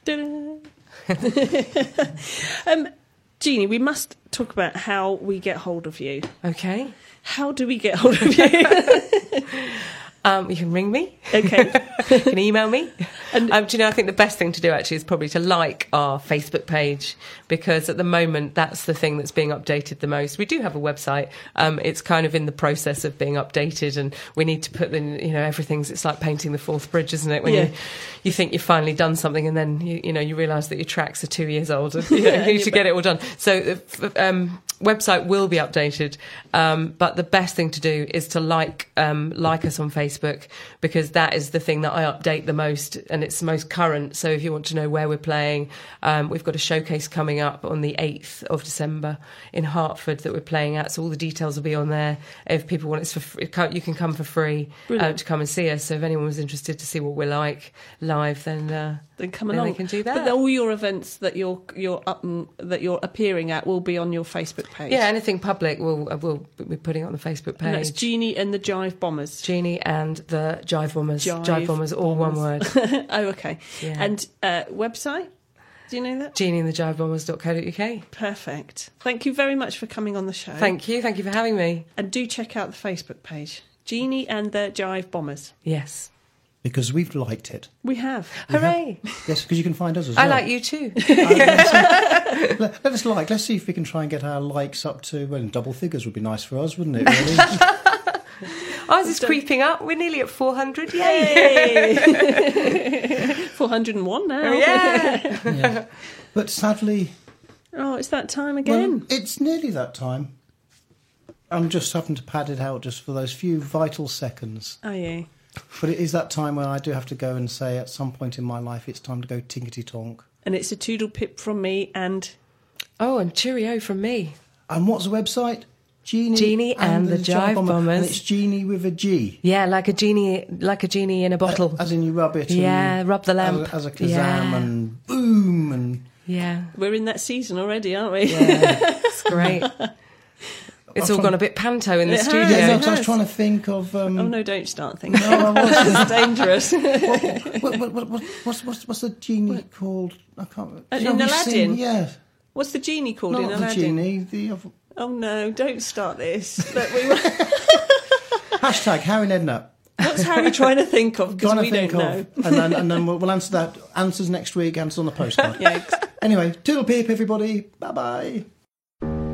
Jeannie, we must talk about how we get hold of you. Okay. How do we get hold of you? You can ring me. Okay. You can email me. And do you know, I think the best thing to do actually is probably to like our Facebook page, because at the moment that's the thing that's being updated the most. We do have a website. It's kind of in the process of being updated, and we need to put in, it's like painting the fourth bridge, isn't it? When you think you've finally done something, and then you realise that your tracks are 2 years old. And, you need to get it all done. So website will be updated, but the best thing to do is to like us on Facebook, because that is the thing that I update the most, and it's the most current. So if you want to know where we're playing, we've got a showcase coming up on the 8th of December in Hertford that we're playing at, so all the details will be on there. If people want it for free, you can come for free to come and see us. So if anyone was interested to see what we're like live, then come along. They can do that. But all your events that you're appearing at will be on your Facebook page. Yeah, anything public we'll be putting it on the Facebook page. And that's Jeannie and the Jive Bombers. Jeannie and the Jive Bombers. Jive Bombers, all one word. Oh, okay. Yeah. And website? Do you know that? JeannieandtheJiveBombers.co.uk. Perfect. Thank you very much for coming on the show. Thank you for having me. And do check out the Facebook page, Jeannie and the Jive Bombers. Yes. Because we've liked it. We have. Hooray. Yes, because you can find us as well. I like you too. Let us like. Let's see if we can try and get our likes up to, double figures would be nice for us, wouldn't it, really? Ours is creeping up. We're nearly at 400. Yay! 401 now. Oh, yeah. But sadly... Oh, it's that time again. Well, it's nearly that time. I'm just having to pad it out just for those few vital seconds. Oh, yeah. But it is that time where I do have to go and say at some point in my life it's time to go tinkety-tonk. And it's a toodle pip from me and... Oh, and cheerio from me. And what's the website? Jeannie and the Jive Bombers. And it's Jeannie with a G. Yeah, like a genie in a bottle. As in you rub it. Yeah, rub the lamp. As a kazam and boom and... Yeah. We're in that season already, aren't we? Yeah, it's great. It's all gone a bit panto in the studio. Yeah, I was trying to think of... Oh, no, don't start thinking. No, it's dangerous. What's the genie called? I can't... In Aladdin? Yeah. What's the genie called in Aladdin? Not the genie, the other... Oh, no, don't start this. Hashtag Harry and Edna. What's Harry trying to think of? Because we don't know. And then we'll answer that. Answers next week, answers on the postcard. Yeah. Anyway, toodle peep, everybody. Bye-bye.